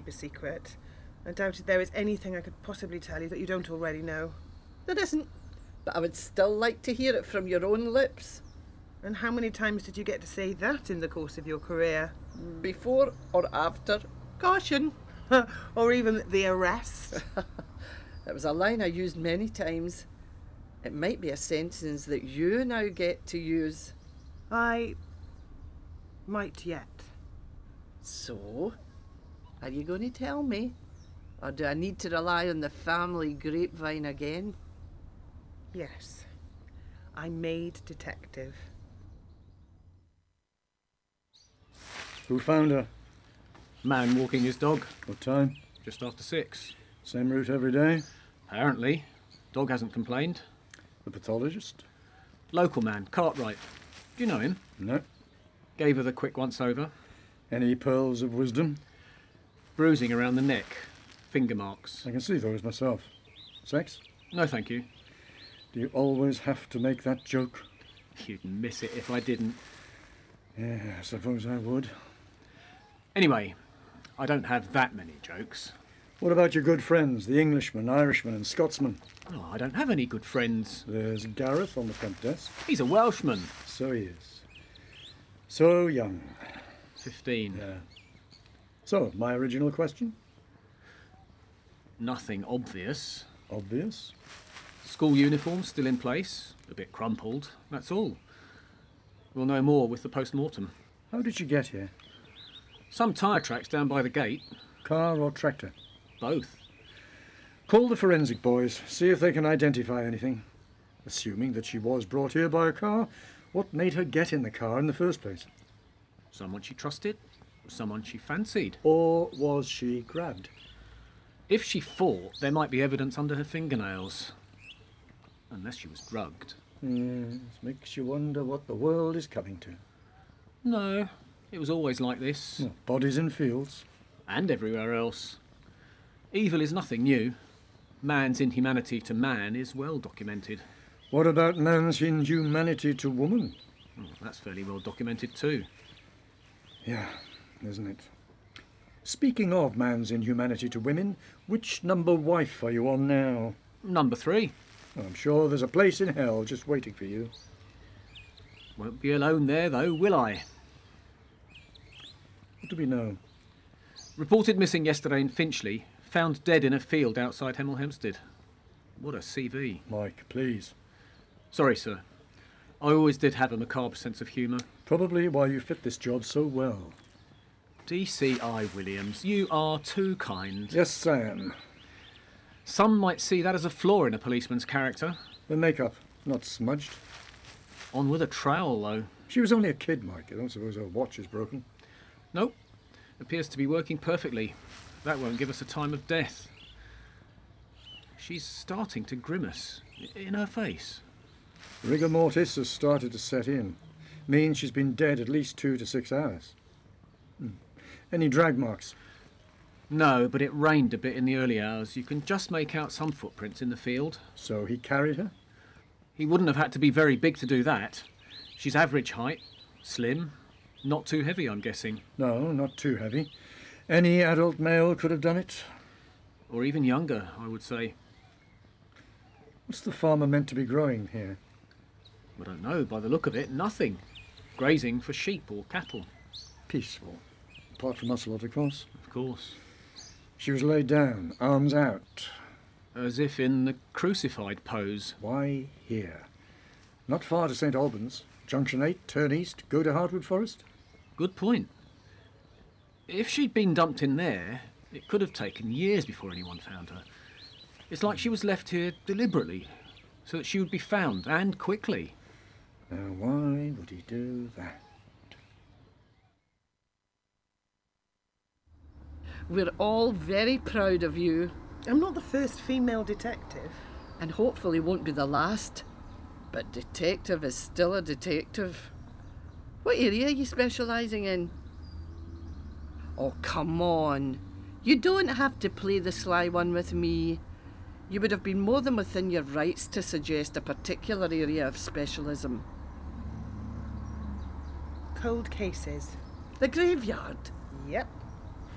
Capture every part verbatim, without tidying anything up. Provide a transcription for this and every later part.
a secret. I doubt if there is anything I could possibly tell you that you don't already know. There isn't, but I would still like to hear it from your own lips. And how many times did you get to say that in the course of your career? Before or after caution. Or even the arrest? It was a line I used many times. It might be a sentence that you now get to use. I might yet. So, are you going to tell me? Or do I need to rely on the family grapevine again? Yes. I made detective. Who found her? Man walking his dog. What time? Just after six. Same route every day? Apparently. Dog hasn't complained. The pathologist? Local man, Cartwright. Do you know him? No. Gave her the quick once-over. Any pearls of wisdom? Bruising around the neck. Finger marks. I can see those myself. Sex? No, thank you. Do you always have to make that joke? You'd miss it if I didn't. Yeah, I suppose I would. Anyway, I don't have that many jokes. What about your good friends, the Englishmen, Irishmen and Scotsmen? Oh, I don't have any good friends. There's Gareth on the front desk. He's a Welshman. So he is. So young. Fifteen. Yeah. So, my original question? Nothing obvious. Obvious. School uniform still in place. A bit crumpled. That's all. We'll know more with the post-mortem. How did you get here? Some tyre tracks down by the gate. Car or tractor? Both. Call the forensic boys. See if they can identify anything. Assuming that she was brought here by a car, what made her get in the car in the first place? Someone she trusted. Someone she fancied. Or was she grabbed? If she fought, there might be evidence under her fingernails. Unless she was drugged. Yes, makes you wonder what the world is coming to. No, it was always like this. Well, bodies in fields. And everywhere else. Evil is nothing new. Man's inhumanity to man is well documented. What about man's inhumanity to woman? Oh, that's fairly well documented too. Yeah, isn't it? Speaking of man's inhumanity to women, which number wife are you on now? Number three. Well, I'm sure there's a place in hell just waiting for you. Won't be alone there, though, will I? What do we know? Reported missing yesterday in Finchley. Found dead in a field outside Hemel Hempstead. What a C V. Mike, please. Sorry, sir. I always did have a macabre sense of humour. Probably why you fit this job so well. D C I Williams, you are too kind. Yes, I am. Some might see that as a flaw in a policeman's character. The makeup, not smudged. On with a trowel, though. She was only a kid, Mike. I don't suppose her watch is broken. Nope. Appears to be working perfectly. That won't give us a time of death. She's starting to grimace. In her face. Rigor mortis has started to set in. Means she's been dead at least two to six hours. Hmm. Any drag marks? No, but it rained a bit in the early hours. You can just make out some footprints in the field. So he carried her? He wouldn't have had to be very big to do that. She's average height, slim, not too heavy, I'm guessing. No, not too heavy. Any adult male could have done it. Or even younger, I would say. What's the farmer meant to be growing here? I don't know, by the look of it, nothing. Grazing for sheep or cattle. Peaceful. Apart from Ocelot, of course. Of course. She was laid down, arms out. As if in the crucified pose. Why here? Not far to Saint Albans. Junction eight, turn east, go to Hartwood Forest. Good point. If she'd been dumped in there, it could have taken years before anyone found her. It's like she was left here deliberately, so that she would be found, and quickly. Now, why would he do that? We're all very proud of you, I'm not the first female detective. and hopefully won't be the last. But detective is still a detective. What area are you specialising in? Oh, come on. You don't have to play the sly one with me. You would have been more than within your rights to suggest a particular area of specialism. Cold cases. The graveyard. Yep.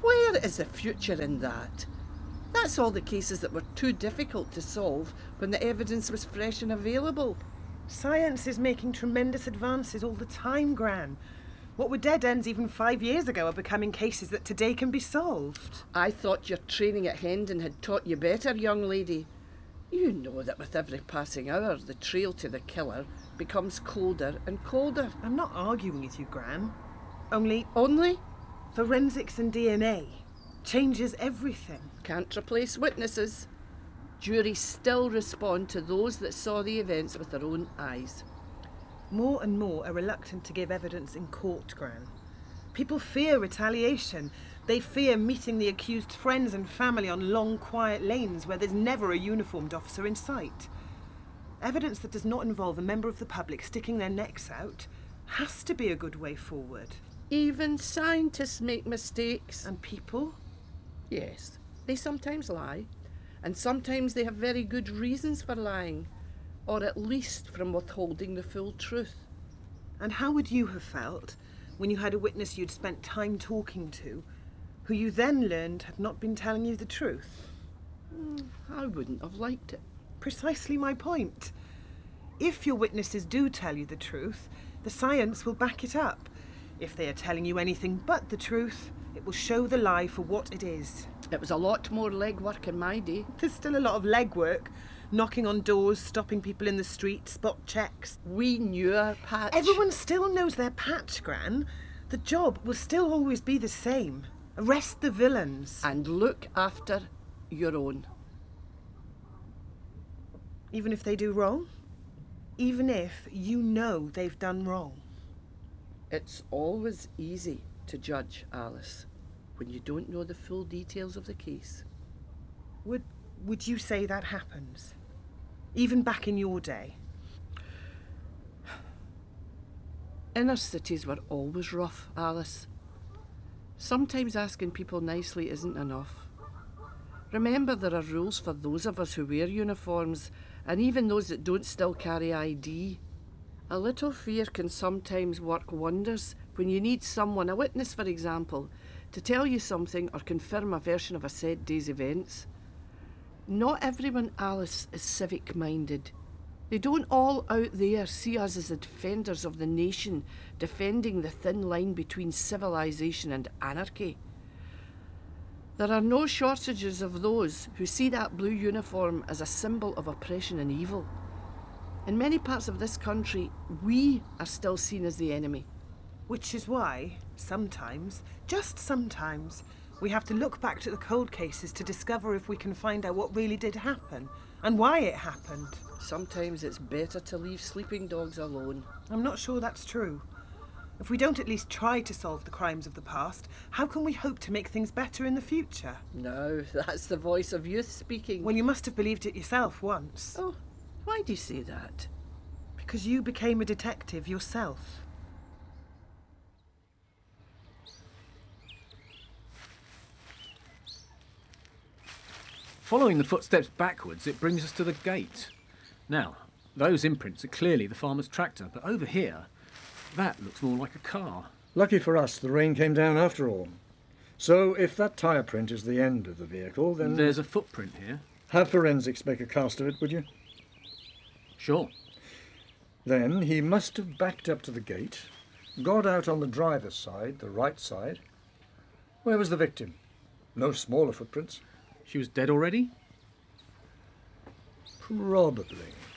Where is the future in that? That's all the cases that were too difficult to solve when the evidence was fresh and available. Science is making tremendous advances all the time, Gran. What were dead ends even five years ago are becoming cases that today can be solved. I thought your training at Hendon had taught you better, young lady. You know that with every passing hour, the trail to the killer becomes colder and colder. I'm not arguing with you, Gran. Only Only forensics and D N A changes everything. can't replace witnesses. Juries still respond to those that saw the events with their own eyes. More and more are reluctant to give evidence in court, Gran. People fear retaliation. They fear meeting the accused's friends and family on long, quiet lanes where there's never a uniformed officer in sight. Evidence that does not involve a member of the public sticking their necks out has to be a good way forward. Even scientists make mistakes. And people? Yes, they sometimes lie, and sometimes they have very good reasons for lying, or at least from withholding the full truth. And how would you have felt when you had a witness you'd spent time talking to, who you then learned had not been telling you the truth? Mm, I wouldn't have liked it. Precisely my point. If your witnesses do tell you the truth, the science will back it up. If they are telling you anything but the truth, it will show the lie for what it is. It was a lot more legwork in my day. There's still a lot of legwork. Knocking on doors, stopping people in the street, spot checks. We knew our patch. Everyone still knows their patch, Gran. The job will still always be the same. Arrest the villains. And look after your own. Even if they do wrong? Even if you know they've done wrong? It's always easy to judge, Alice, when you don't know the full details of the case. Would would you say that happens? Even back in your day? Inner cities were always rough, Alice. Sometimes asking people nicely isn't enough. Remember, there are rules for those of us who wear uniforms, and even those that don't still carry I D. A little fear can sometimes work wonders when you need someone, a witness for example, to tell you something or confirm a version of a said day's events. Not everyone, Alice, is civic-minded. They don't all out there see us as the defenders of the nation, defending the thin line between civilization and anarchy. There are no shortages of those who see that blue uniform as a symbol of oppression and evil. In many parts of this country, we are still seen as the enemy. Which is why, sometimes, just sometimes, we have to look back to the cold cases to discover if we can find out what really did happen and why it happened. Sometimes it's better to leave sleeping dogs alone. I'm not sure that's true. If we don't at least try to solve the crimes of the past, how can we hope to make things better in the future? No, that's the voice of youth speaking. Well, you must have believed it yourself once. Oh, why do you say that? Because you became a detective yourself. Following the footsteps backwards, it brings us to the gate. Now, those imprints are clearly the farmer's tractor, but over here, that looks more like a car. Lucky for us, the rain came down after all. So if that tyre print is the end of the vehicle, then... There's a footprint here. Have forensics make a cast of it, would you? Sure. Then he must have backed up to the gate, got out on the driver's side, the right side. Where was the victim? No smaller footprints. She was dead already? Probably.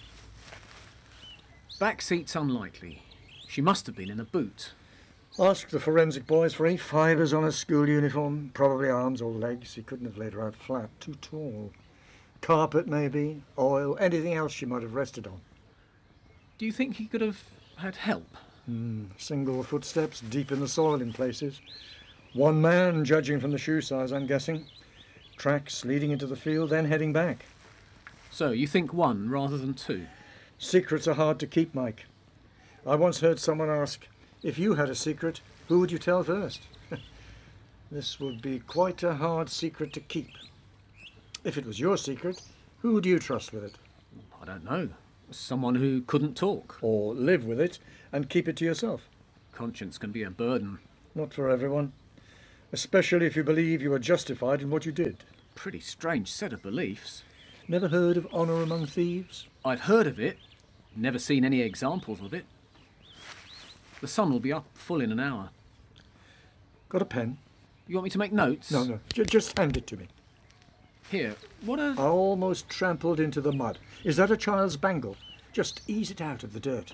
Back seat's unlikely. She must have been in a boot. Ask the forensic boys for any fibres on her school uniform. Probably arms or legs. He couldn't have laid her out flat. Too tall. Carpet, maybe. Oil. Anything else she might have rested on. Do you think he could have had help? Hmm. Single footsteps deep in the soil in places. One man, judging from the shoe size, I'm guessing. Tracks leading into the field, then heading back. So, you think one rather than two? Secrets are hard to keep, Mike. I once heard someone ask, if you had a secret, who would you tell first? This would be quite a hard secret to keep. If it was your secret, who would you trust with it? I don't know. Someone who couldn't talk. Or live with it and keep it to yourself? Conscience can be a burden. Not for everyone. especially if you believe you are justified in what you did. Pretty strange set of beliefs. Never heard of honour among thieves? I've heard of it, never seen any examples of it. The sun will be up full in an hour. Got a pen? You want me to make notes? No, no, J- just hand it to me. Here, what a... I almost trampled into the mud. Is that a child's bangle? Just ease it out of the dirt.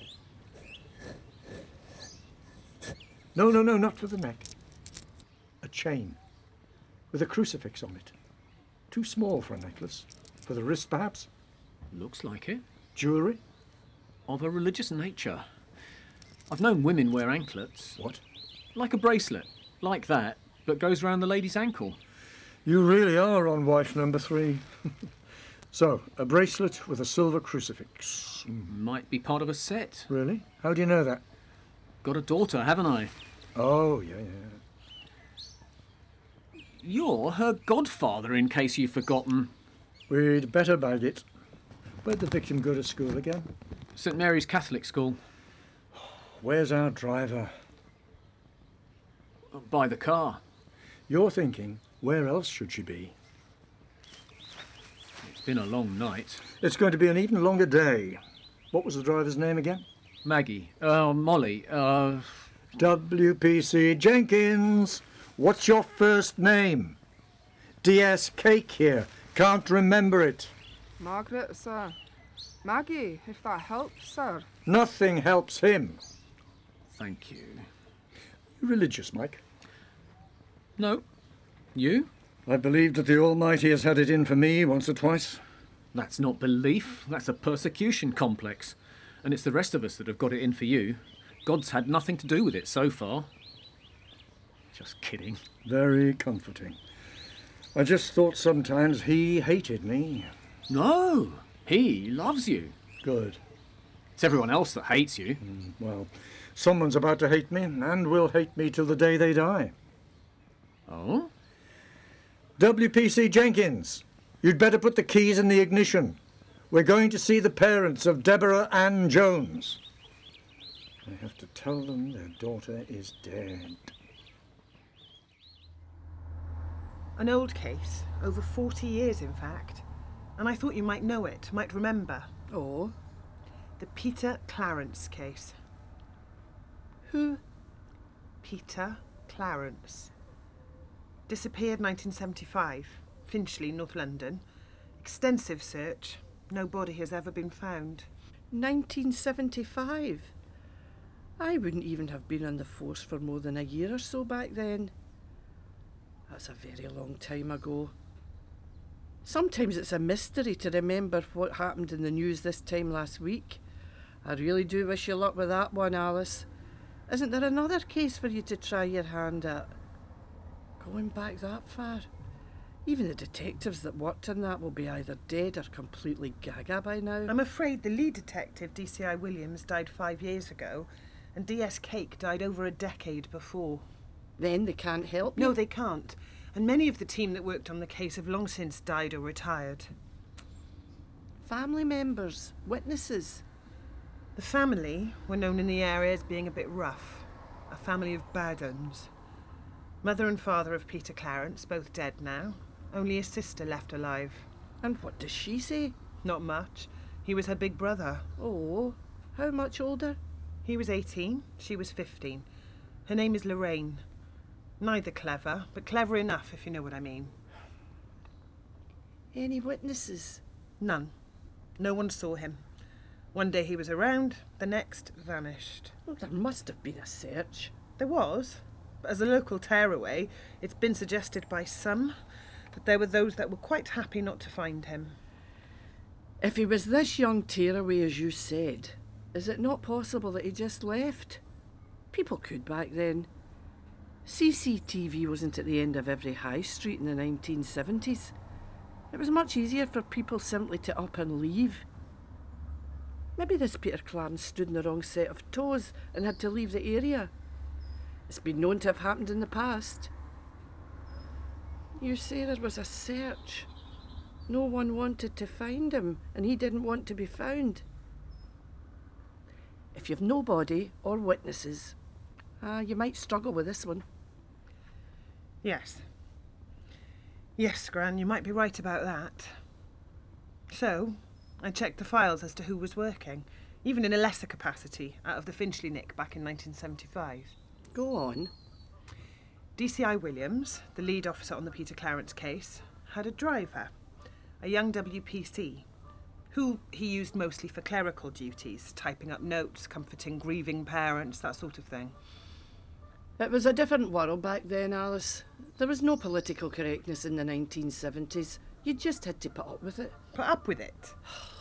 No, no, no, not for the neck. A chain with a crucifix on it. Too small for a necklace. For the wrist, perhaps? Looks like it. Jewellery? Of a religious nature. I've known women wear anklets. What? Like a bracelet. Like that, but goes round the lady's ankle. You really are on wife number three. So, a bracelet with a silver crucifix. Might be part of a set. Really? How do you know that? Got a daughter, haven't I? Oh, yeah, yeah. You're her godfather, in case you've forgotten. We'd better bag it. Where'd the victim go to school again? St Mary's Catholic School. Where's our driver? By the car. You're thinking, where else should she be? It's been a long night. It's going to be an even longer day. What was the driver's name again? Maggie. Uh, Molly. Uh... W P C Jenkins. What's your first name? D S Cake here. Can't remember it. Margaret, sir. Maggie, if that helps, sir. Nothing helps him. Thank you. You religious, Mike? No. You? I believe that the Almighty has had it in for me once or twice. That's not belief. That's a persecution complex. And it's the rest of us that have got it in for you. God's had nothing to do with it so far. Just kidding. Very comforting. I just thought sometimes he hated me. No, he loves you. Good. It's everyone else that hates you. Mm, well, someone's about to hate me and will hate me till the day they die. Oh? W P C Jenkins, you'd better put the keys in the ignition. We're going to see the parents of Deborah Ann Jones. I have to tell them their daughter is dead. An old case, over forty years in fact, and I thought you might know it, might remember. Oh, The Peter Clarence case. who? Peter Clarence. Disappeared nineteen seventy-five, Finchley, North London. Extensive search, no body has ever been found. nineteen seventy-five. I wouldn't even have been on the force for more than a year or so back then. That's a very long time ago. Sometimes it's a mystery to remember what happened in the news this time last week. I really do wish you luck with that one, Alice. Isn't there another case for you to try your hand at? Going back that far? Even the detectives that worked on that will be either dead or completely gaga by now. I'm afraid the lead detective, D C I Williams, died five years ago, and D S Cake died over a decade before. Then they can't help you? No, they can't. And many of the team that worked on the case have long since died or retired. Family members, witnesses. The family were known in the area as being a bit rough. A family of bad-uns. Mother and father of Peter Clarence, both dead now. Only his sister left alive. And what does she say? Not much. He was her big brother. Oh, how much older? He was eighteen, she was fifteen. Her name is Lorraine. Neither clever, but clever enough, if you know what I mean. Any witnesses? None. No one saw him. One day he was around, the next vanished. Well, there must have been a search. There was, but as a local tearaway, it's been suggested by some that there were those that were quite happy not to find him. If he was this young tearaway as you said, is it not possible that he just left? People could back then. C C T V wasn't at the end of every high street in the nineteen seventies. It was much easier for people simply to up and leave. Maybe this Peter Clarence stood in the wrong set of toes and had to leave the area. It's been known to have happened in the past. You say there was a search. No one wanted to find him, and he didn't want to be found. If you've no body or witnesses, ah, you might struggle with this one. Yes. Yes, Gran, you might be right about that. So, I checked the files as to who was working, even in a lesser capacity, out of the Finchley nick back in nineteen seventy-five. Go on. D C I Williams, the lead officer on the Peter Clarence case, had a driver, a young W P C, who he used mostly for clerical duties, typing up notes, comforting grieving parents, that sort of thing. It was a different world back then, Alice. There was no political correctness in the nineteen seventies. You just had to put up with it. Put up with it?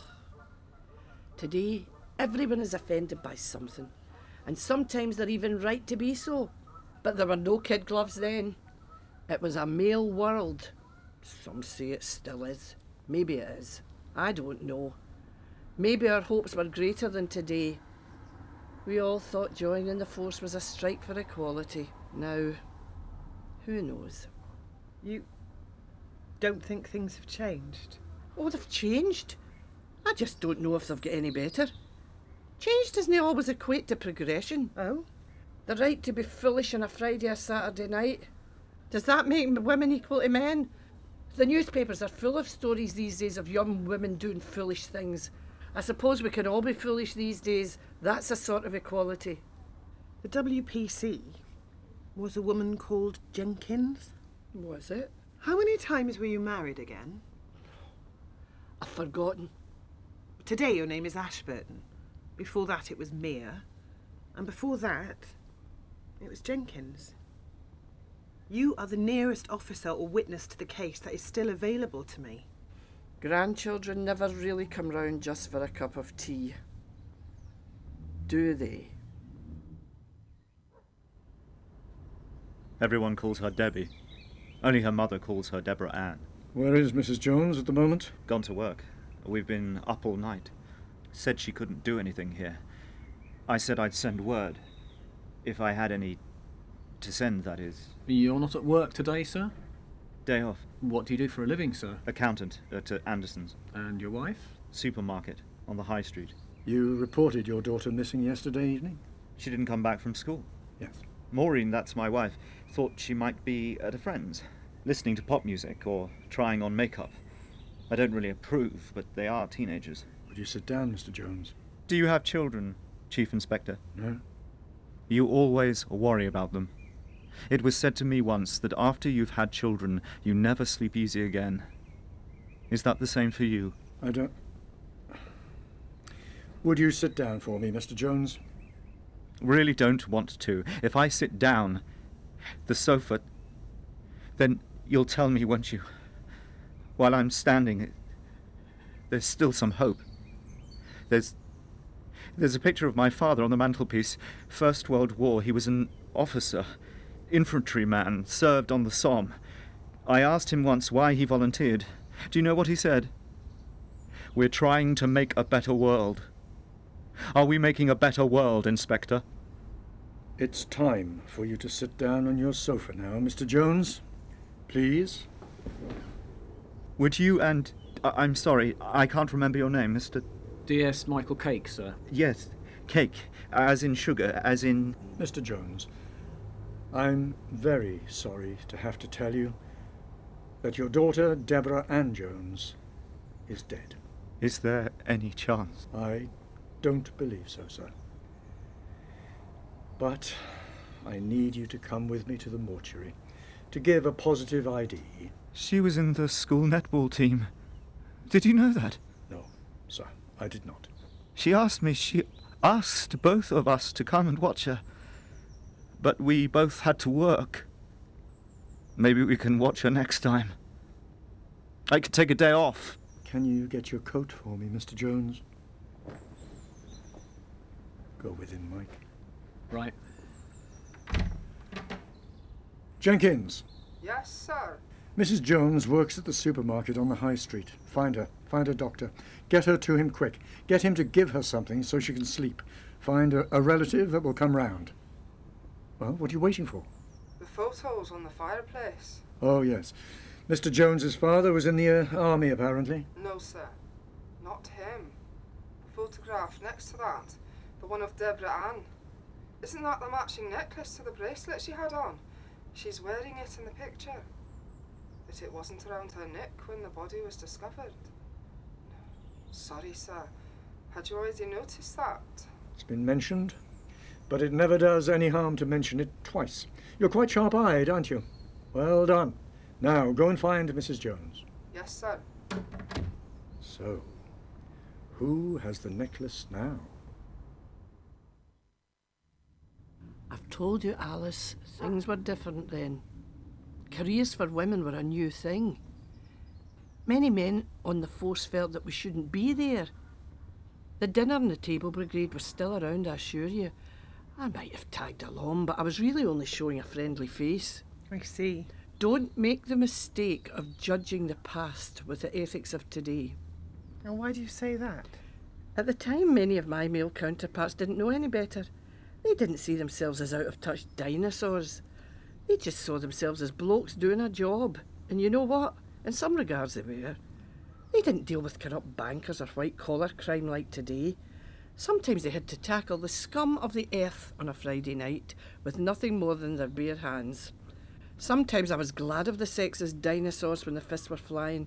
Today, everyone is offended by something, and sometimes they're even right to be so. But there were no kid gloves then. It was a male world. Some say it still is. Maybe it is. I don't know. Maybe our hopes were greater than today. We all thought joining the force was a strike for equality. Now, who knows? You don't think things have changed? Oh, they've changed. I just don't know if they've got any better. Change doesn't always equate to progression. Oh? The right to be foolish on a Friday or Saturday night. Does that make women equal to men? The newspapers are full of stories these days of young women doing foolish things. I suppose we can all be foolish these days. That's a sort of equality. The W P C was a woman called Jenkins? Was it? How many times were you married again? I've forgotten. Today your name is Ashburton. Before that it was Mia. And before that, it was Jenkins. You are the nearest officer or witness to the case that is still available to me. Grandchildren never really come round just for a cup of tea. Do they? Everyone calls her Debbie. Only her mother calls her Deborah Ann. Where is Missus Jones at the moment? Gone to work. We've been up all night. Said she couldn't do anything here. I said I'd send word. If I had any to send, that is. You're not at work today, sir? Day off. What do you do for a living, sir? Accountant at uh, Anderson's. And your wife? Supermarket on the high street. You reported your daughter missing yesterday evening? She didn't come back from school. Yes. Maureen, that's my wife, thought she might be at a friend's, listening to pop music or trying on makeup. I don't really approve, but they are teenagers. Would you sit down, Mister Jones? Do you have children, Chief Inspector? No. You always worry about them. It was said to me once that after you've had children, you never sleep easy again. Is that the same for you? I don't... Would you sit down for me, Mister Jones? Really don't want to. If I sit down, the sofa, then you'll tell me, won't you? While I'm standing, there's still some hope. There's... There's a picture of my father on the mantelpiece. First World War, he was an officer, infantryman, served on the Somme. I asked him once why he volunteered. Do you know what he said? We're trying to make a better world. Are we making a better world, Inspector? It's time for you to sit down on your sofa now, Mister Jones. Please. Would you and... I- I'm sorry, I can't remember your name, Mister... D S Michael Cake, sir. Yes, cake, as in sugar, as in... Mister Jones, I'm very sorry to have to tell you that your daughter, Deborah Ann Jones, is dead. Is there any chance? I don't believe so, sir. But I need you to come with me to the mortuary to give a positive I D. She was in the school netball team. Did you know that? No, sir, I did not. She asked me, she asked both of us to come and watch her. But we both had to work. Maybe we can watch her next time. I could take a day off. Can you get your coat for me, Mister Jones? Go with him, Mike. Right. Jenkins! Yes, sir. Missus Jones works at the supermarket on the high street. Find her. Find her doctor. Get her to him quick. Get him to give her something so she can sleep. Find a, a relative that will come round. Well, what are you waiting for? The photos on the fireplace. Oh, yes. Mister Jones's father was in the uh, army, apparently. No, sir. Not him. The photograph next to that. The one of Deborah Ann. Isn't that the matching necklace to the bracelet she had on? She's wearing it in the picture. But it wasn't around her neck when the body was discovered. Sorry, sir. Had you already noticed that? It's been mentioned, but it never does any harm to mention it twice. You're quite sharp-eyed, aren't you? Well done. Now, go and find Missus Jones. Yes, sir. So, who has the necklace now? I've told you, Alice, things were different then. Careers for women were a new thing. Many men on the force felt that we shouldn't be there. The dinner and the table brigade were still around, I assure you. I might have tagged along, but I was really only showing a friendly face. I see. Don't make the mistake of judging the past with the ethics of today. And why do you say that? At the time, many of my male counterparts didn't know any better. They didn't see themselves as out-of-touch dinosaurs. They just saw themselves as blokes doing a job. And you know what? In some regards they were. They didn't deal with corrupt bankers or white-collar crime like today. Sometimes they had to tackle the scum of the earth on a Friday night with nothing more than their bare hands. Sometimes I was glad of the sex as dinosaurs when the fists were flying.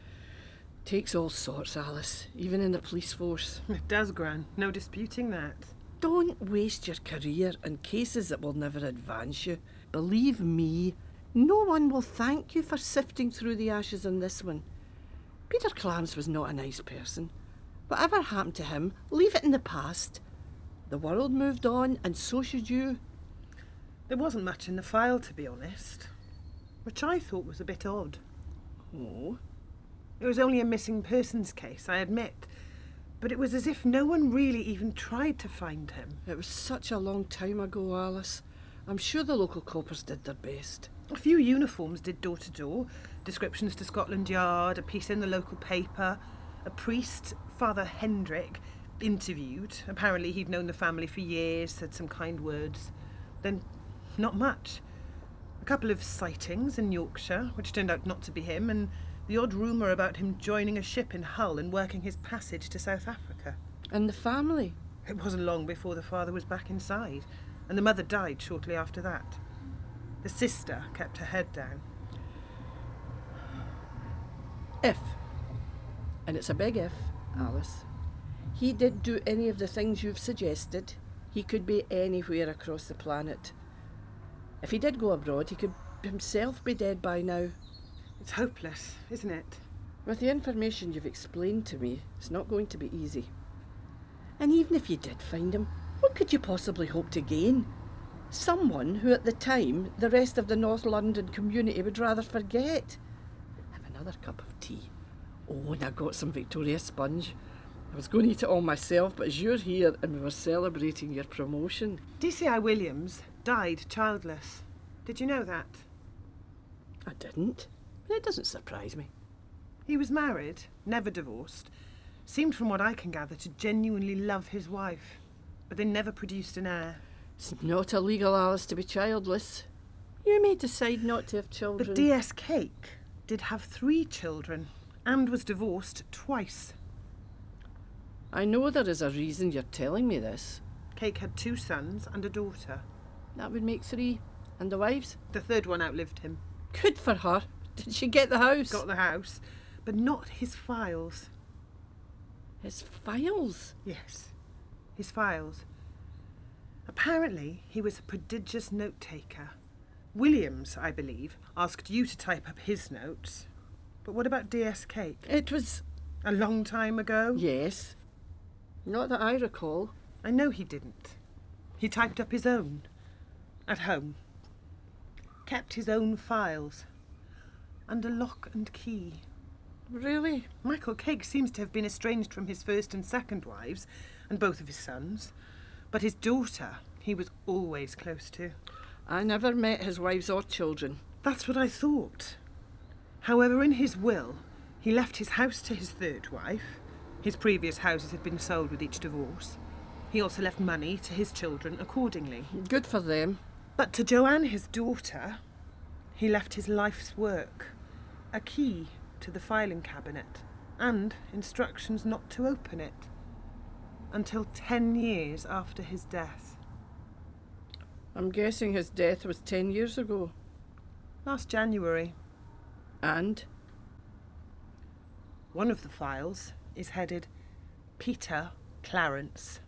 Takes all sorts, Alice, even in the police force. It does, Gran. No disputing that. Don't waste your career on cases that will never advance you. Believe me, no one will thank you for sifting through the ashes on this one. Peter Clarence was not a nice person. Whatever happened to him, leave it in the past. The world moved on, and so should you. There wasn't much in the file, to be honest, which I thought was a bit odd. Oh? It was only a missing persons case, I admit, but it was as if no one really even tried to find him. It was such a long time ago, Alice. I'm sure the local coppers did their best. A few uniforms did door-to-door, descriptions to Scotland Yard, a piece in the local paper. A priest, Father Hendrick, interviewed. Apparently he'd known the family for years, said some kind words. Then, not much. A couple of sightings in Yorkshire, which turned out not to be him, and the odd rumour about him joining a ship in Hull and working his passage to South Africa. And the family? It wasn't long before the father was back inside, and the mother died shortly after that. The sister kept her head down. If, and it's a big if, Alice, he did do any of the things you've suggested, he could be anywhere across the planet. If he did go abroad, he could himself be dead by now. It's hopeless, isn't it? With the information you've explained to me, it's not going to be easy. And even if you did find him, what could you possibly hope to gain? Someone who at the time the rest of the North London community would rather forget. Have another cup of tea. Oh, and I got some Victoria sponge. I was going to eat it all myself, but as you're here and we were celebrating your promotion. D C I Williams died childless. Did you know that? I didn't. It doesn't surprise me. He was married, never divorced. Seemed, from what I can gather, to genuinely love his wife. But they never produced an heir. It's not illegal, Alice, to be childless. You may decide not to have children. But D S Cake did have three children and was divorced twice. I know there is a reason you're telling me this. Cake had two sons and a daughter. That would make three. And the wives? The third one outlived him. Good for her. Did she get the house? Got the house, but not his files. His files? Yes, his files. Apparently, he was a prodigious note-taker. Williams, I believe, asked you to type up his notes. But what about D S Cake? It was... A long time ago? Yes. Not that I recall. I know he didn't. He typed up his own. At home. Kept his own files. Under lock and key. Really? Michael Cake seems to have been estranged from his first and second wives, and both of his sons. But his daughter, he was always close to. I never met his wives or children. That's what I thought. However, in his will, he left his house to his third wife. His previous houses had been sold with each divorce. He also left money to his children accordingly. Good for them. But to Joanne, his daughter, he left his life's work, a key to the filing cabinet, and instructions not to open it until ten years after his death. I'm guessing his death was ten years ago. Last January. And? One of the files is headed Peter Clarence.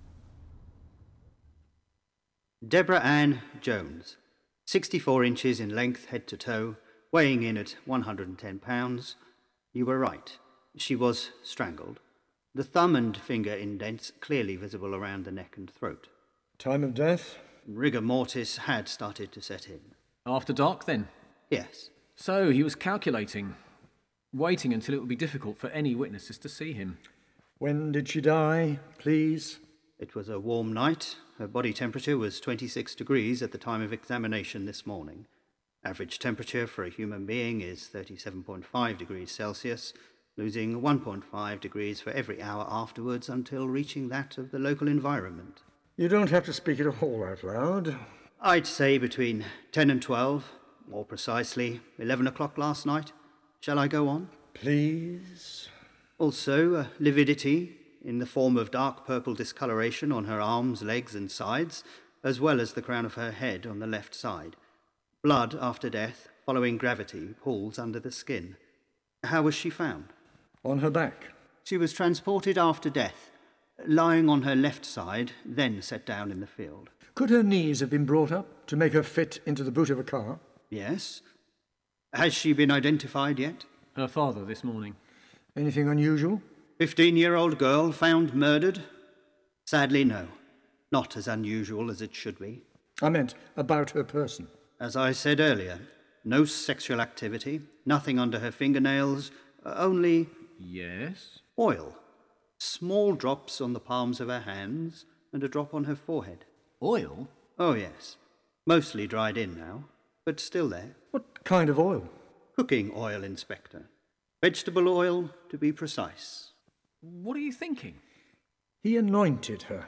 Deborah Ann Jones, sixty-four inches in length head to toe, weighing in at one hundred ten pounds. You were right. She was strangled. The thumb and finger indents clearly visible around the neck and throat. Time of death? Rigor mortis had started to set in. After dark, then? Yes. So he was calculating, waiting until it would be difficult for any witnesses to see him. When did she die, please? It was a warm night. Her body temperature was twenty-six degrees at the time of examination this morning. Average temperature for a human being is thirty-seven point five degrees Celsius, losing one point five degrees for every hour afterwards until reaching that of the local environment. You don't have to speak it all out loud. I'd say between ten and twelve, more precisely eleven o'clock last night. Shall I go on? Please. Also, uh, lividity in the form of dark purple discoloration on her arms, legs and sides, as well as the crown of her head on the left side. Blood after death, following gravity, pools under the skin. How was she found? On her back. She was transported after death, lying on her left side, then set down in the field. Could her knees have been brought up to make her fit into the boot of a car? Yes. Has she been identified yet? Her father this morning. Anything unusual? Fifteen-year-old girl found murdered? Sadly, no. Not as unusual as it should be. I meant about her person. As I said earlier, no sexual activity, nothing under her fingernails, uh, only... Yes? Oil. Small drops on the palms of her hands and a drop on her forehead. Oil? Oh, yes. Mostly dried in now, but still there. What kind of oil? Cooking oil, Inspector. Vegetable oil, to be precise. What are you thinking? He anointed her.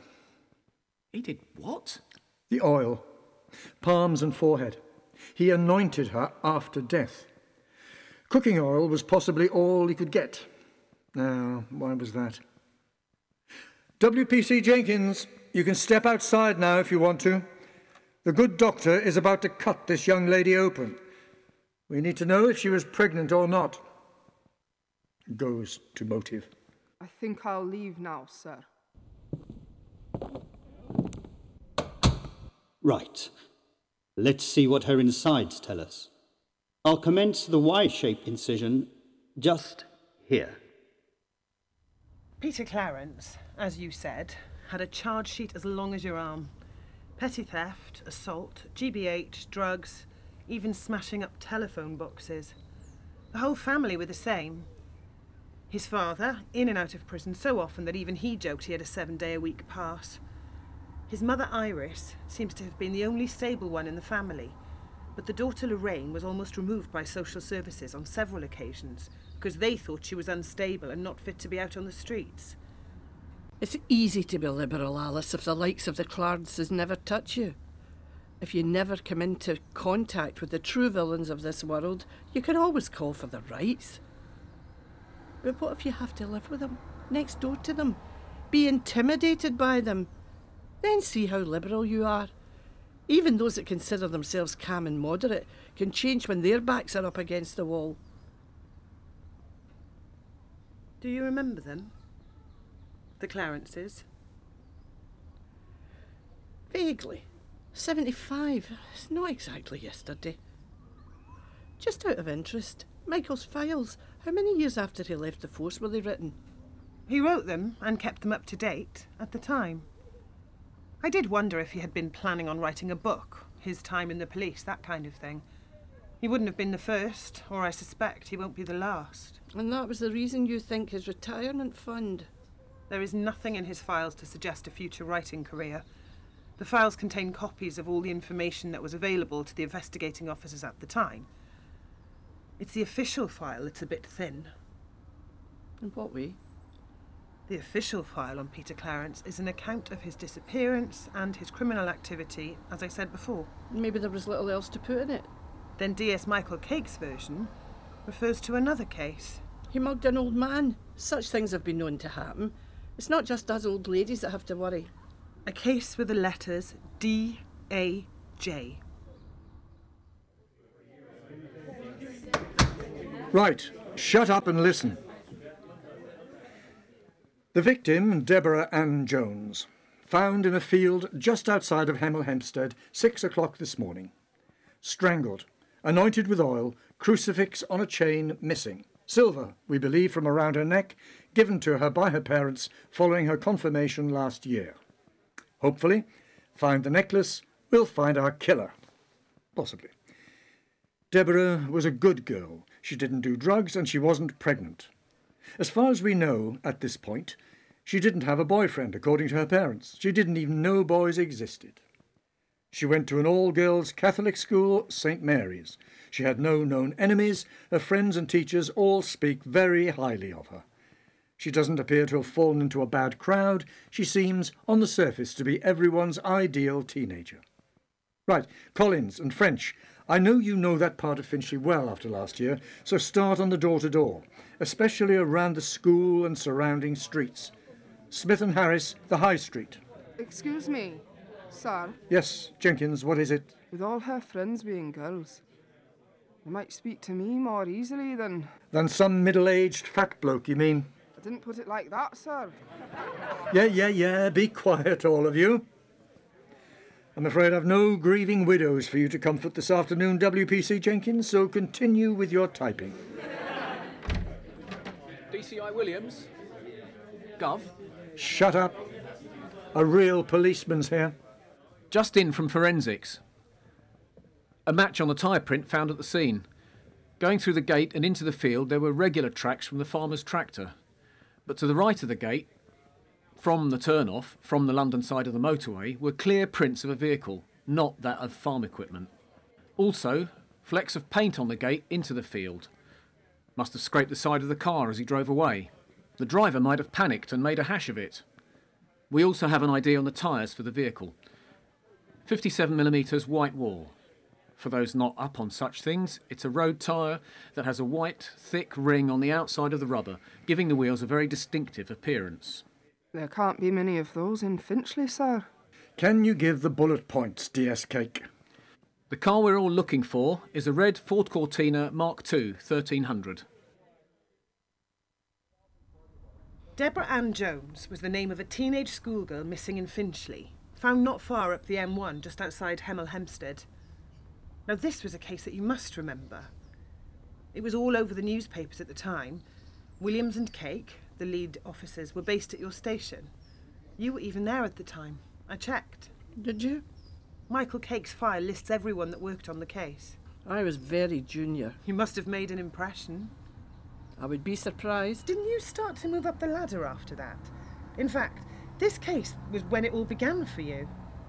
He did what? The oil. Palms and forehead. He anointed her after death. Cooking oil was possibly all he could get. Now, why was that? W P C Jenkins, you can step outside now if you want to. The good doctor is about to cut this young lady open. We need to know if she was pregnant or not. Goes to motive. I think I'll leave now, sir. Right. Let's see what her insides tell us. I'll commence the Y-shaped incision just here. Peter Clarence, as you said, had a charge sheet as long as your arm. Petty theft, assault, G B H, drugs, even smashing up telephone boxes. The whole family were the same. His father, in and out of prison so often that even he joked he had a seven-day-a-week pass. His mother, Iris, seems to have been the only stable one in the family, but the daughter, Lorraine, was almost removed by social services on several occasions because they thought she was unstable and not fit to be out on the streets. It's easy to be liberal, Alice, if the likes of the Clarences never touch you. If you never come into contact with the true villains of this world, you can always call for their rights. But what if you have to live with them, next door to them, be intimidated by them? Then see how liberal you are. Even those that consider themselves calm and moderate can change when their backs are up against the wall. Do you remember them? The Clarences? Vaguely. Seventy-five. It's not exactly yesterday. Just out of interest, Michael's files, how many years after he left the force were they written? He wrote them and kept them up to date at the time. I did wonder if he had been planning on writing a book, his time in the police, that kind of thing. He wouldn't have been the first, or I suspect he won't be the last. And that was the reason you think his retirement fund? There is nothing in his files to suggest a future writing career. The files contain copies of all the information that was available to the investigating officers at the time. It's the official file that's a bit thin. In what way? The official file on Peter Clarence is an account of his disappearance and his criminal activity, as I said before. Maybe there was little else to put in it. Then D S Michael Cake's version refers to another case. He mugged an old man. Such things have been known to happen. It's not just us old ladies that have to worry. A case with the letters D A J. Right, shut up and listen. The victim, Deborah Ann Jones, found in a field just outside of Hemel Hempstead, six o'clock this morning. Strangled, anointed with oil, crucifix on a chain missing. Silver, we believe, from around her neck, given to her by her parents following her confirmation last year. Hopefully, find the necklace, we'll find our killer. Possibly. Deborah was a good girl. She didn't do drugs and she wasn't pregnant. As far as we know at this point, she didn't have a boyfriend, according to her parents. She didn't even know boys existed. She went to an all-girls Catholic school, Saint Mary's. She had no known enemies. Her friends and teachers all speak very highly of her. She doesn't appear to have fallen into a bad crowd. She seems, on the surface, to be everyone's ideal teenager. Right, Collins and French. I know you know that part of Finchley well after last year, so start on the door-to-door, especially around the school and surrounding streets. Smith and Harris, the High Street. Excuse me, sir. Yes, Jenkins, what is it? With all her friends being girls, they might speak to me more easily than... Than some middle-aged fat bloke, you mean? I didn't put it like that, sir. Yeah, yeah, yeah, be quiet, all of you. I'm afraid I've no grieving widows for you to comfort this afternoon, W P C Jenkins, so continue with your typing. D C I Williams? Gov? Shut up. A real policeman's here. Just in from forensics. A match on the tyre print found at the scene. Going through the gate and into the field, there were regular tracks from the farmer's tractor. But to the right of the gate, from the turn-off, from the London side of the motorway, were clear prints of a vehicle, not that of farm equipment. Also, flecks of paint on the gate into the field. Must have scraped the side of the car as he drove away. The driver might have panicked and made a hash of it. We also have an I D on the tyres for the vehicle. fifty-seven millimetre white wall. For those not up on such things, it's a road tyre that has a white, thick ring on the outside of the rubber, giving the wheels a very distinctive appearance. There can't be many of those in Finchley, sir. Can you give the bullet points, D S Cake? The car we're all looking for is a red Ford Cortina Mark two thirteen hundred. Deborah Ann Jones was the name of a teenage schoolgirl missing in Finchley, found not far up the M one, just outside Hemel Hempstead. Now this was a case that you must remember. It was all over the newspapers at the time. Williams and Cake, the lead officers, were based at your station. You were even there at the time. I checked. Did you? Michael Cake's file lists everyone that worked on the case. I was very junior. You must have made an impression. I would be surprised. Didn't you start to move up the ladder after that? In fact, this case was when it all began for you.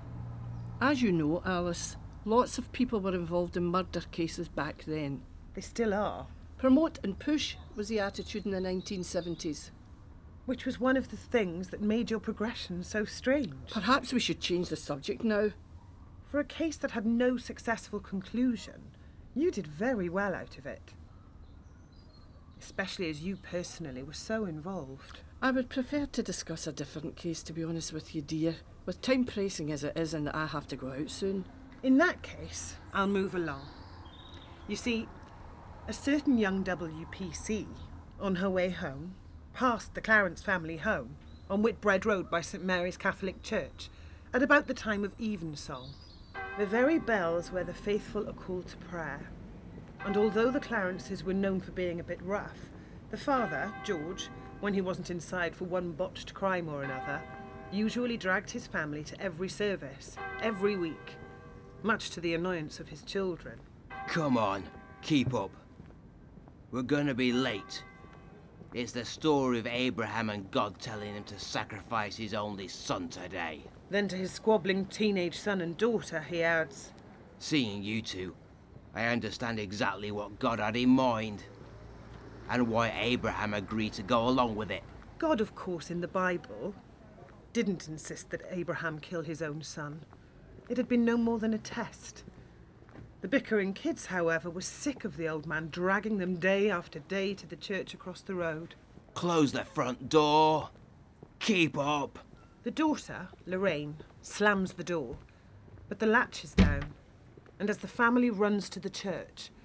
As you know, Alice, lots of people were involved in murder cases back then. They still are. Promote and push was the attitude in the nineteen seventies. Which was one of the things that made your progression so strange. Perhaps we should change the subject now. For a case that had no successful conclusion, you did very well out of it. Especially as you personally were so involved. I would prefer to discuss a different case, to be honest with you, dear. With time pressing as it is and I have to go out soon. In that case, I'll move along. You see, a certain young W P C, on her way home, passed the Clarence family home on Whitbread Road by St Mary's Catholic Church at about the time of evensong. The very bells where the faithful are called to prayer. And although the Clarences were known for being a bit rough, the father, George, when he wasn't inside for one botched crime or another, usually dragged his family to every service, every week, much to the annoyance of his children. Come on, keep up. We're gonna be late. It's the story of Abraham and God telling him to sacrifice his only son today. Then to his squabbling teenage son and daughter, he adds, Seeing you two, I understand exactly what God had in mind, and why Abraham agreed to go along with it. God, of course, in the Bible, didn't insist that Abraham kill his own son. It had been no more than a test. The bickering kids, however, were sick of the old man dragging them day after day to the church across the road. Close the front door. Keep up. The daughter, Lorraine, slams the door, but the latch is down, and as the family runs to the church,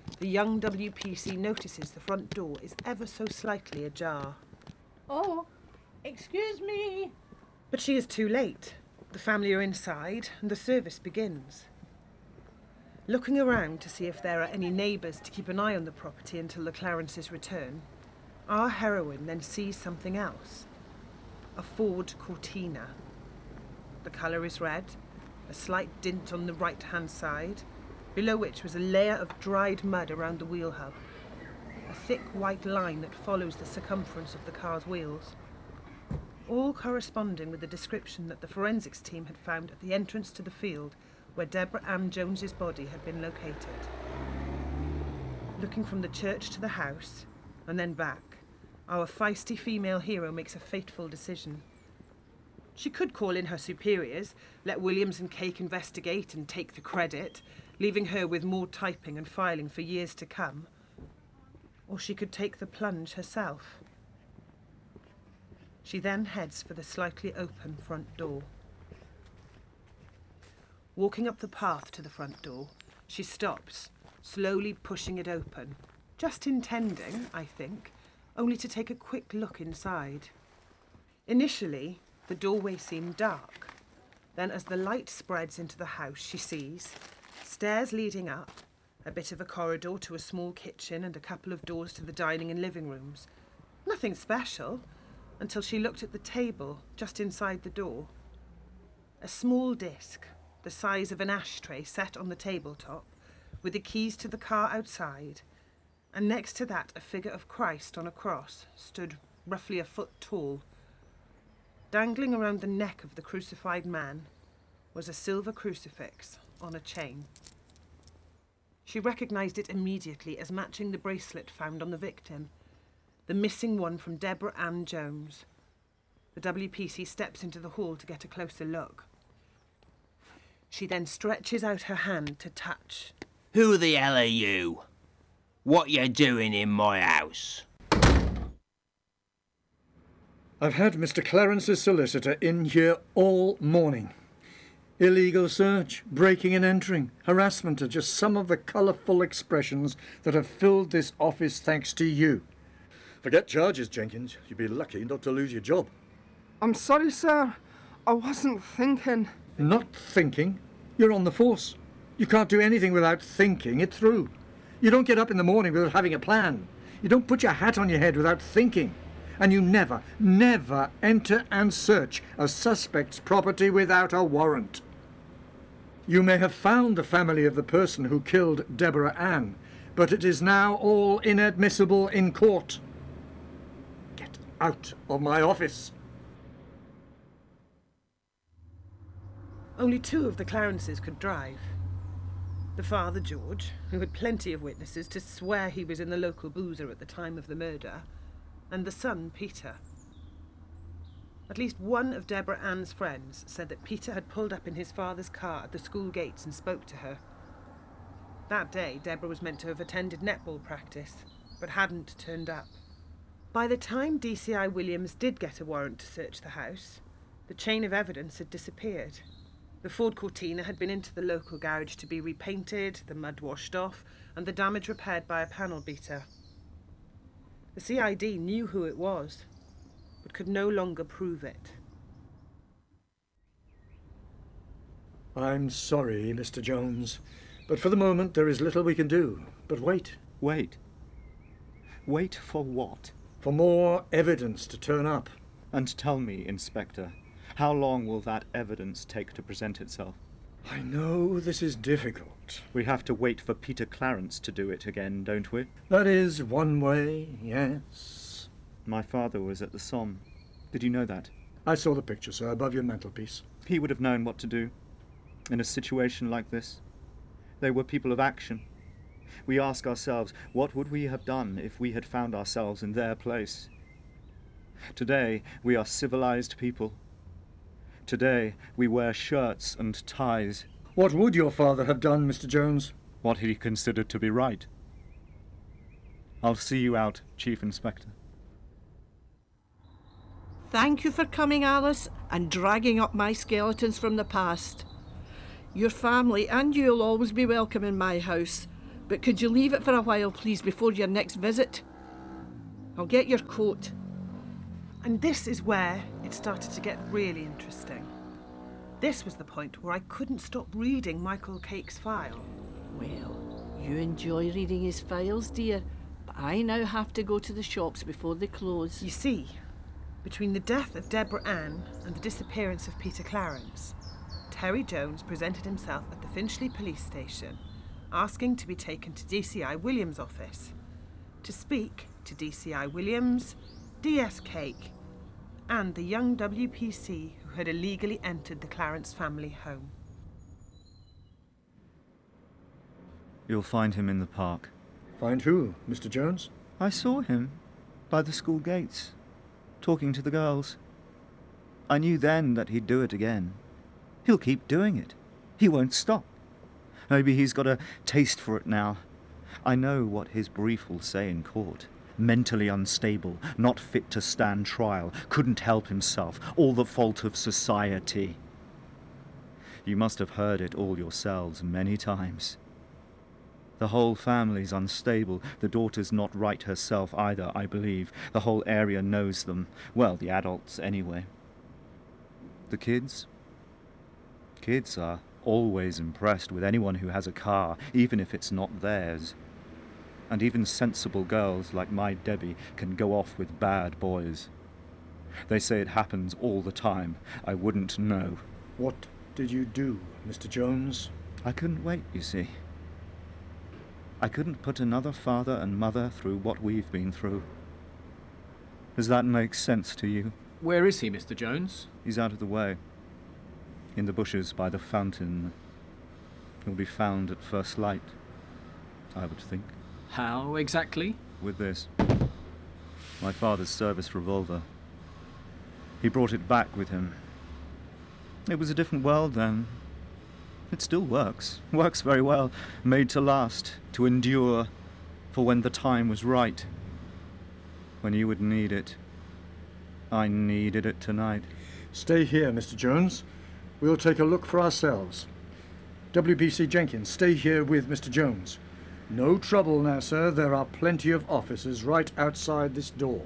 the young W P C notices the front door is ever so slightly ajar. Oh, excuse me. But she is too late. The family are inside and the service begins. Looking around to see if there are any neighbours to keep an eye on the property until the Clarences return, our heroine then sees something else. A Ford Cortina. The colour is red, a slight dint on the right-hand side, below which was a layer of dried mud around the wheel hub. A thick white line that follows the circumference of the car's wheels. All corresponding with the description that the forensics team had found at the entrance to the field where Deborah Ann Jones's body had been located. Looking from the church to the house, and then back, our feisty female hero makes a fateful decision. She could call in her superiors, let Williams and Cake investigate and take the credit, leaving her with more typing and filing for years to come. Or she could take the plunge herself. She then heads for the slightly open front door. Walking up the path to the front door, she stops, slowly pushing it open, just intending, I think, only to take a quick look inside. Initially, the doorway seemed dark. Then as the light spreads into the house, she sees stairs leading up, a bit of a corridor to a small kitchen and a couple of doors to the dining and living rooms. Nothing special, until she looked at the table just inside the door. A small disc, the size of an ashtray, set on the tabletop, with the keys to the car outside, and next to that a figure of Christ on a cross stood roughly a foot tall. Dangling around the neck of the crucified man was a silver crucifix on a chain. She recognised it immediately as matching the bracelet found on the victim, the missing one from Deborah Ann Jones. The W P C steps into the hall to get a closer look. She then stretches out her hand to touch. Who the hell are you? What you doing in my house? I've had Mister Clarence's solicitor in here all morning. Illegal search, breaking and entering, harassment are just some of the colourful expressions that have filled this office thanks to you. Forget charges, Jenkins. You'd be lucky not to lose your job. I'm sorry, sir. I wasn't thinking. Not thinking? You're on the force. You can't do anything without thinking it through. You don't get up in the morning without having a plan. You don't put your hat on your head without thinking. And you never, never enter and search a suspect's property without a warrant. You may have found the family of the person who killed Deborah Ann, but it is now all inadmissible in court. Get out of my office. Only two of the Clarences could drive. The father, George, who had plenty of witnesses to swear he was in the local boozer at the time of the murder, and the son, Peter. At least one of Deborah Ann's friends said that Peter had pulled up in his father's car at the school gates and spoke to her. That day, Deborah was meant to have attended netball practice, but hadn't turned up. By the time D C I Williams did get a warrant to search the house, the chain of evidence had disappeared. The Ford Cortina had been into the local garage to be repainted, the mud washed off, and the damage repaired by a panel beater. The C I D knew who it was, but could no longer prove it. I'm sorry, Mister Jones, but for the moment there is little we can do. But wait. Wait. Wait for what? For more evidence to turn up. And tell me, Inspector, how long will that evidence take to present itself? I know this is difficult. We have to wait for Peter Clarence to do it again, don't we? That is one way, yes. My father was at the Somme. Did you know that? I saw the picture, sir, above your mantelpiece. He would have known what to do in a situation like this. They were people of action. We ask ourselves, what would we have done if we had found ourselves in their place? Today, we are civilized people. Today, we wear shirts and ties. What would your father have done, Mister Jones? What he considered to be right. I'll see you out, Chief Inspector. Thank you for coming, Alice, and dragging up my skeletons from the past. Your family and you'll always be welcome in my house, But could you leave it for a while, please, before your next visit? I'll get your coat. And this is where it started to get really interesting. This was the point where I couldn't stop reading Michael Cake's file. Well, you enjoy reading his files, dear, but I now have to go to the shops before they close. You see, between the death of Deborah Ann and the disappearance of Peter Clarence, Terry Jones presented himself at the Finchley police station, asking to be taken to D C I Williams' office, to speak to D C I Williams, D S Cake, and the young W P C who had illegally entered the Clarence family home. You'll find him in the park. Find who, Mister Jones? I saw him by the school gates, talking to the girls. I knew then that he'd do it again. He'll keep doing it. He won't stop. Maybe he's got a taste for it now. I know what his brief will say in court. Mentally unstable, not fit to stand trial, couldn't help himself, all the fault of society. You must have heard it all yourselves many times. The whole family's unstable. The daughter's not right herself either, I believe. The whole area knows them. Well, the adults anyway. The kids? Kids are always impressed with anyone who has a car, even if it's not theirs. And even sensible girls like my Debbie can go off with bad boys. They say it happens all the time. I wouldn't know. What did you do, Mister Jones? I couldn't wait, you see. I couldn't put another father and mother through what we've been through. Does that make sense to you? Where is he, Mister Jones? He's out of the way. In the bushes by the fountain. He'll be found at first light, I would think. How exactly? With this. My father's service revolver. He brought it back with him. It was a different world then. It still works. Works very well. Made to last, to endure, for when the time was right. When you would need it. I needed it tonight. Stay here, Mister Jones. We'll take a look for ourselves. W P C Jenkins, stay here with Mister Jones. No trouble now, sir. There are plenty of officers right outside this door.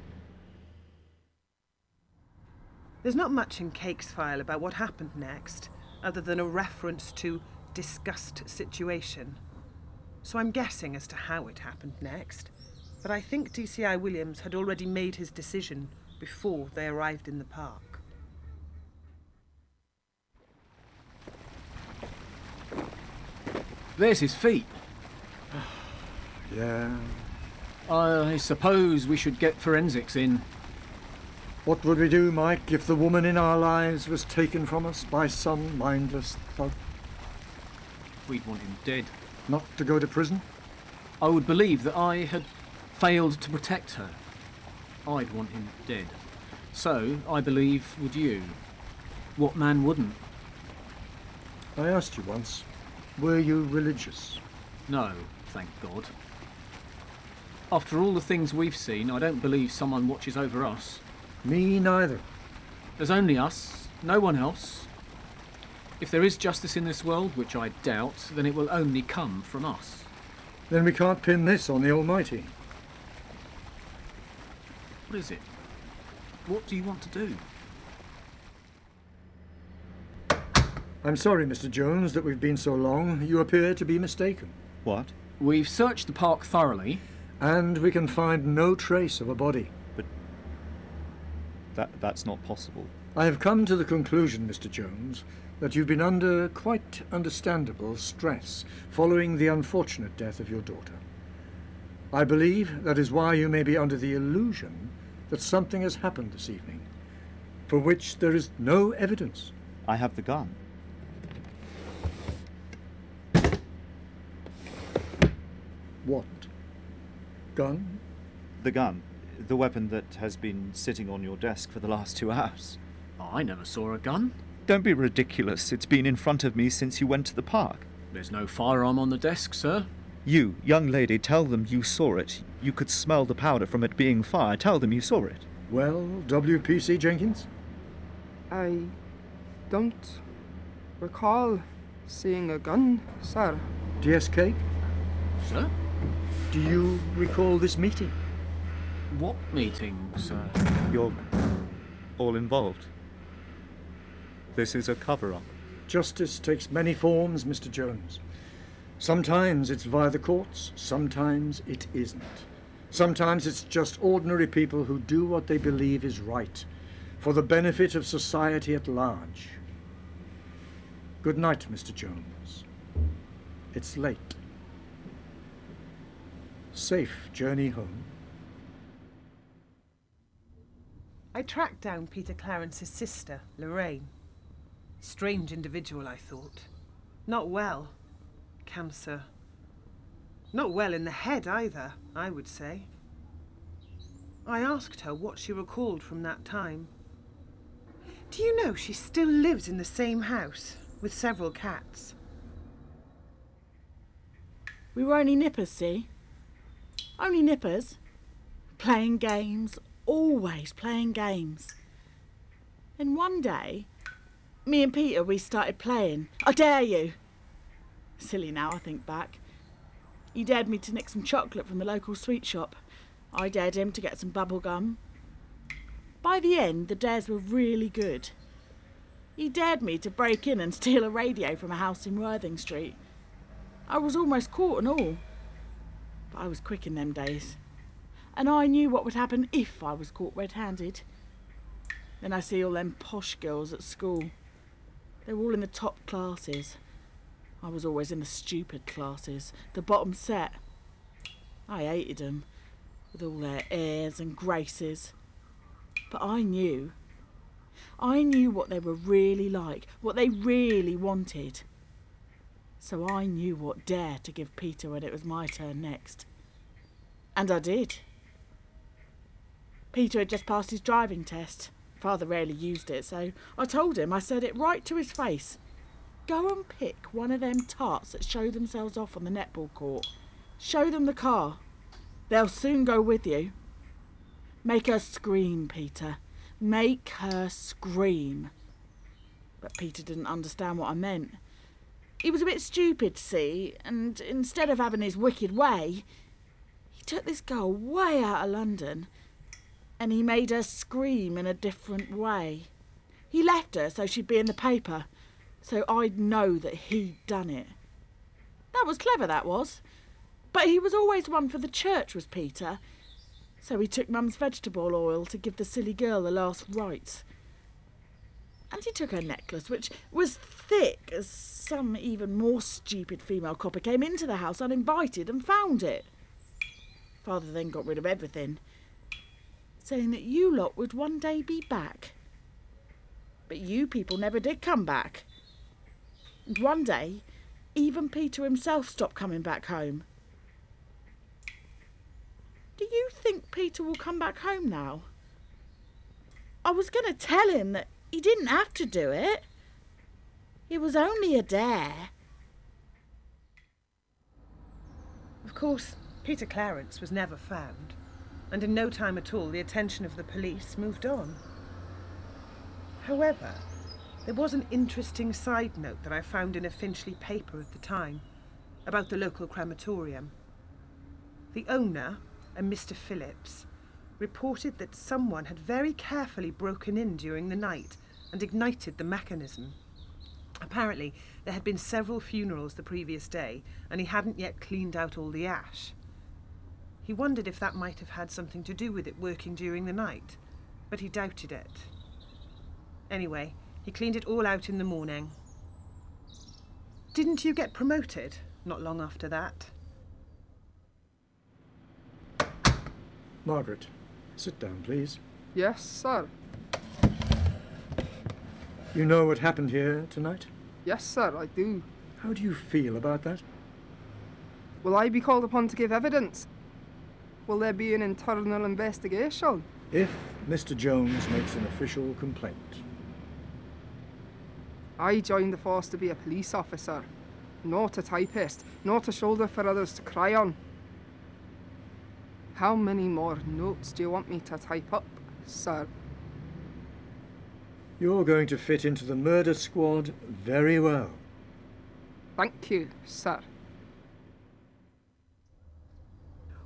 There's not much in Cake's file about what happened next, other than a reference to discussed situation. So I'm guessing as to how it happened next, but I think D C I Williams had already made his decision before they arrived in the park. There's his feet. Yeah. I suppose we should get forensics in. What would we do, Mike, if the woman in our lives was taken from us by some mindless thug? We'd want him dead. Not to go to prison? I would believe that I had failed to protect her. I'd want him dead. So, I believe, would you. What man wouldn't? I asked you once, were you religious? No, thank God. After all the things we've seen, I don't believe someone watches over us. Me neither. There's only us, no one else. If there is justice in this world, which I doubt, then it will only come from us. Then we can't pin this on the Almighty. What is it? What do you want to do? I'm sorry, Mister Jones, that we've been so long. You appear to be mistaken. What? We've searched the park thoroughly. And we can find no trace of a body. But that that's not possible. I have come to the conclusion, Mister Jones, that you've been under quite understandable stress following the unfortunate death of your daughter. I believe that is why you may be under the illusion that something has happened this evening, for which there is no evidence. I have the gun. What? Gun? The gun. The weapon that has been sitting on your desk for the last two hours. I never saw a gun. Don't be ridiculous. It's been in front of me since you went to the park. There's no firearm on the desk, sir. You, young lady, tell them you saw it. You could smell the powder from it being fired. Tell them you saw it. Well, W P C Jenkins? I don't recall seeing a gun, sir. D S Cake? Sir? Do you recall this meeting? What meeting, sir? You're all involved. This is a cover-up. Justice takes many forms, Mister Jones. Sometimes it's via the courts, sometimes it isn't. Sometimes it's just ordinary people who do what they believe is right, for the benefit of society at large. Good night, Mister Jones. It's late. Safe journey home. I tracked down Peter Clarence's sister, Lorraine. Strange individual, I thought. Not well. Cancer. Not well in the head either, I would say. I asked her what she recalled from that time. Do you know she still lives in the same house, with several cats? We were only nippers, see? Only nippers. Playing games, always playing games. And one day, me and Peter, we started playing. I dare you. Silly now, I think back. He dared me to nick some chocolate from the local sweet shop. I dared him to get some bubble gum. By the end, the dares were really good. He dared me to break in and steal a radio from a house in Worthing Street. I was almost caught and all. But I was quick in them days. And I knew what would happen if I was caught red-handed. Then I see all them posh girls at school. They were all in the top classes. I was always in the stupid classes, the bottom set. I hated them, with all their airs and graces. But I knew. I knew what they were really like, what they really wanted. So I knew what dare to give Peter when it was my turn next. And I did. Peter had just passed his driving test. Father rarely used it, so I told him, I said it right to his face. Go and pick one of them tarts that show themselves off on the netball court. Show them the car. They'll soon go with you. Make her scream, Peter. Make her scream. But Peter didn't understand what I meant. He was a bit stupid, see, and instead of having his wicked way, he took this girl way out of London and he made her scream in a different way. He left her so she'd be in the paper, so I'd know that he'd done it. That was clever, that was. But he was always one for the church, was Peter. So he took Mum's vegetable oil to give the silly girl the last rites. And he took her necklace, which was thick, as some even more stupid female copper came into the house uninvited and found it. Father then got rid of everything, saying that you lot would one day be back. But you people never did come back. And one day, even Peter himself stopped coming back home. Do you think Peter will come back home now? I was going to tell him that he didn't have to do it. It was only a dare. Of course, Peter Clarence was never found, and in no time at all the attention of the police moved on. However, there was an interesting side note that I found in a Finchley paper at the time, about the local crematorium. The owner, a Mister Phillips, reported that someone had very carefully broken in during the night and ignited the mechanism. Apparently, there had been several funerals the previous day, and he hadn't yet cleaned out all the ash. He wondered if that might have had something to do with it working during the night, but he doubted it. Anyway, he cleaned it all out in the morning. Didn't you get promoted not long after that? Margaret, sit down, please. Yes, sir. You know what happened here tonight? Yes, sir, I do. How do you feel about that? Will I be called upon to give evidence? Will there be an internal investigation? If Mister Jones makes an official complaint. I joined the force to be a police officer, not a typist, not a shoulder for others to cry on. How many more notes do you want me to type up, sir? You're going to fit into the murder squad very well. Thank you, sir.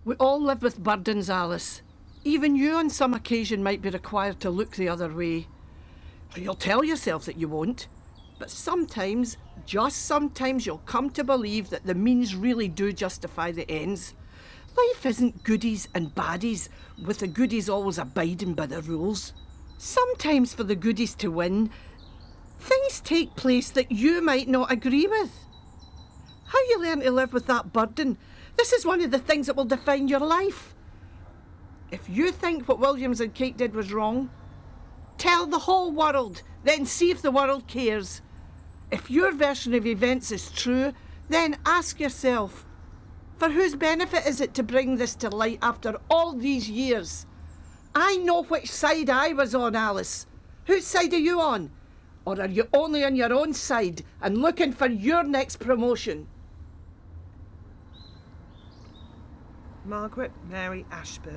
We all live with burdens, Alice. Even you on some occasion might be required to look the other way. You'll tell yourself that you won't, but sometimes, just sometimes, you'll come to believe that the means really do justify the ends. Life isn't goodies and baddies, with the goodies always abiding by the rules. Sometimes for the goodies to win, things take place that you might not agree with. How you learn to live with that burden, this is one of the things that will define your life. If you think what Williams and Kate did was wrong, tell the whole world, then see if the world cares. If your version of events is true, then ask yourself, for whose benefit is it to bring this to light after all these years? I know which side I was on, Alice. Whose side are you on? Or are you only on your own side and looking for your next promotion? Margaret Mary Ashburton.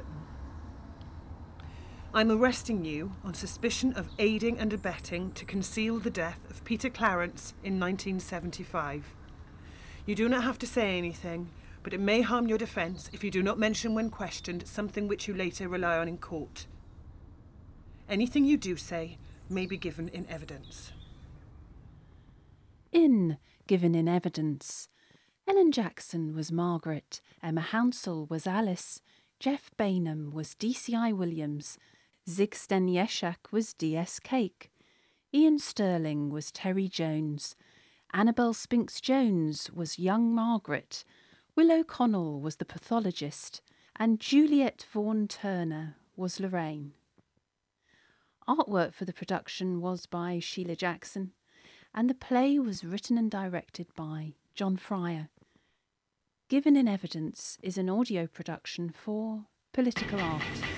I'm arresting you on suspicion of aiding and abetting to conceal the death of Peter Clarence in nineteen seventy-five. You do not have to say anything, but it may harm your defence if you do not mention when questioned something which you later rely on in court. Anything you do say may be given in evidence. In Given in Evidence, Ellen Jackson was Margaret, Emma Hounsell was Alice, Jeff Bainham was D C I Williams, Zig Stenieszak was D S Cake, Ian Sterling was Terry Jones, Annabel Spinks-Jones was young Margaret, Willow Connell was the pathologist, and Juliet Vaughan Turner was Lorraine. Artwork for the production was by Sheila Jackson, and the play was written and directed by John Fryer. Given in Evidence is an audio production for Political Art.